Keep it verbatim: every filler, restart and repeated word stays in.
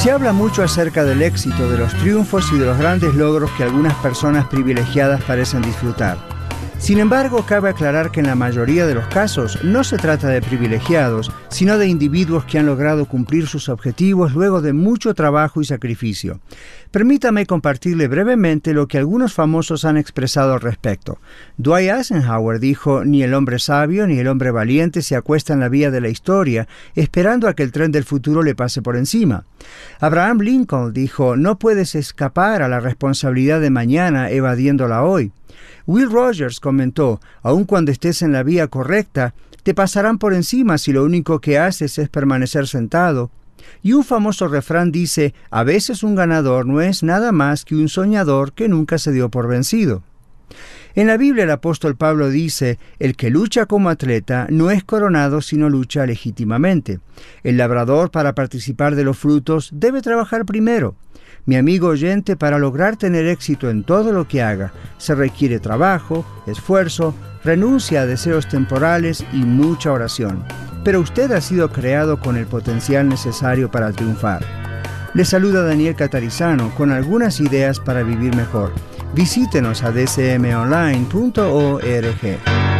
Se habla mucho acerca del éxito, de los triunfos y de los grandes logros que algunas personas privilegiadas parecen disfrutar. Sin embargo, cabe aclarar que en la mayoría de los casos no se trata de privilegiados, sino de individuos que han logrado cumplir sus objetivos luego de mucho trabajo y sacrificio. Permítame compartirle brevemente lo que algunos famosos han expresado al respecto. Dwight Eisenhower dijo: «Ni el hombre sabio ni el hombre valiente se acuesta en la vía de la historia, esperando a que el tren del futuro le pase por encima». Abraham Lincoln dijo: «No puedes escapar a la responsabilidad de mañana evadiéndola hoy». Will Rogers comentó: «Aun cuando estés en la vía correcta, te pasarán por encima si lo único que haces es permanecer sentado». Y un famoso refrán dice: «A veces un ganador no es nada más que un soñador que nunca se dio por vencido». En la Biblia el apóstol Pablo dice: «El que lucha como atleta no es coronado sino lucha legítimamente». El labrador, para participar de los frutos, debe trabajar primero. Mi amigo oyente, para lograr tener éxito en todo lo que haga, se requiere trabajo, esfuerzo, renuncia a deseos temporales y mucha oración. Pero usted ha sido creado con el potencial necesario para triunfar. Le saluda Daniel Catarizano con algunas ideas para vivir mejor. Visítenos a d c m online punto org.